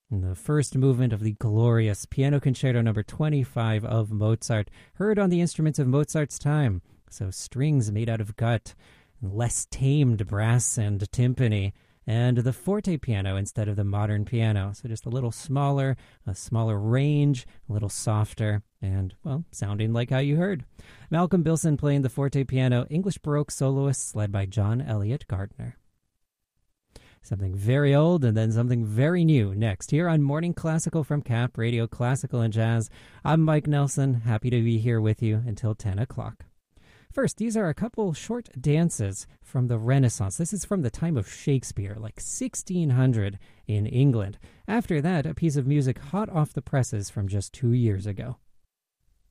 And the first movement of the glorious Piano Concerto number 25 of Mozart, heard on the instruments of Mozart's time. So strings made out of gut, less tamed brass and timpani, and the forte piano instead of the modern piano. So just a little smaller, a smaller range, a little softer, and, well, sounding like how you heard. Malcolm Bilson playing the forte piano, English Baroque soloists led by John Elliott Gardner. Something very old and then something very new next here on Morning Classical from Cap Radio Classical and Jazz. I'm Mike Nelson, happy to be here with you until 10 o'clock. First, these are a couple short dances from the Renaissance. This is from the time of Shakespeare, like 1600 in England. After that, a piece of music hot off the presses from just 2 years ago.